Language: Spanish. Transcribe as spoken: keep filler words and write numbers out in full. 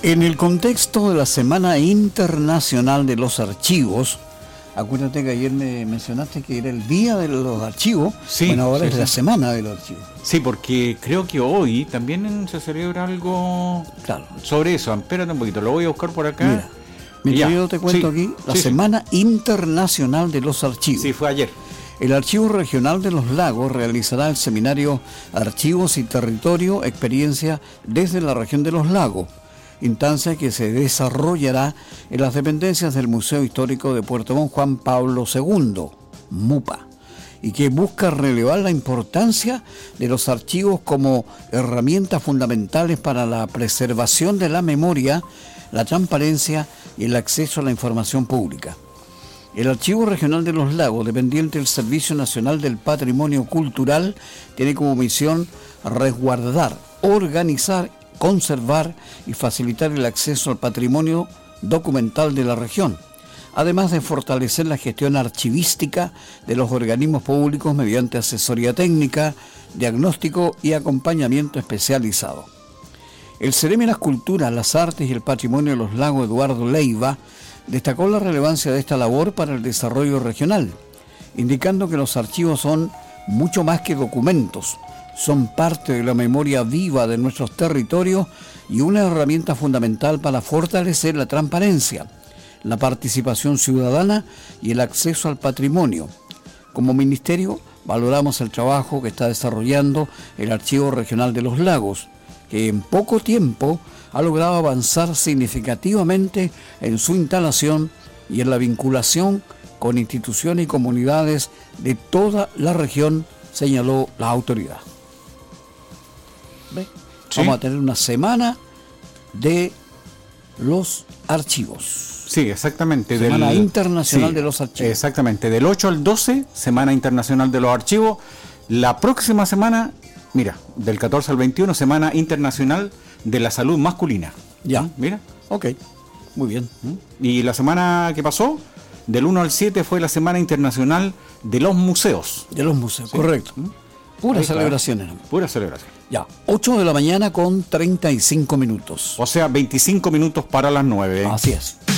En el contexto de la Semana Internacional de los Archivos, acuérdate que ayer me mencionaste que era el día de los archivos, sí, bueno, ahora sí, es sí. la Semana de los Archivos. Sí, porque creo que hoy también se celebra algo Claro. sobre eso. Espérate un poquito, lo voy a buscar por acá. Mira, mi Ya. querido, te cuento Sí, aquí, la sí, sí. Semana Internacional de los Archivos. Sí, fue ayer. El Archivo Regional de los Lagos realizará el seminario Archivos y Territorio, Experiencia desde la región de los Lagos, instancia que se desarrollará en las dependencias del Museo Histórico de Puerto Montt Juan Pablo segundo, MUPA, y que busca relevar la importancia de los archivos como herramientas fundamentales para la preservación de la memoria, la transparencia y el acceso a la información pública. El Archivo Regional de los Lagos, dependiente del Servicio Nacional del Patrimonio Cultural, tiene como misión resguardar, organizar, conservar y facilitar el acceso al patrimonio documental de la región, además de fortalecer la gestión archivística de los organismos públicos mediante asesoría técnica, diagnóstico y acompañamiento especializado. El Ceremi de las Culturas, las Artes y el Patrimonio de los Lagos, Eduardo Leiva, destacó la relevancia de esta labor para el desarrollo regional, indicando que los archivos son mucho más que documentos, son parte de la memoria viva de nuestros territorios y una herramienta fundamental para fortalecer la transparencia, la participación ciudadana y el acceso al patrimonio. Como ministerio, valoramos el trabajo que está desarrollando el Archivo Regional de los Lagos, que en poco tiempo ha logrado avanzar significativamente en su instalación y en la vinculación con instituciones y comunidades de toda la región, señaló la autoridad. ¿Ve? Sí. Vamos a tener una semana de los archivos. Sí, exactamente. Semana del, Internacional sí, de los Archivos. Exactamente, del ocho al doce, Semana Internacional de los Archivos. La próxima semana, mira, del catorce al veintiuno, Semana Internacional de la Salud Masculina. Ya. ¿Mm? Mira. Ok, muy bien. ¿Mm? Y la semana que pasó, del uno al siete, fue la Semana Internacional de los Museos. De los museos, Sí. correcto. ¿Mm? Puras Ahí está. celebraciones. Pura celebración. Ya, ocho de la mañana con treinta y cinco minutos. O sea, veinticinco minutos para las nueve. Así es.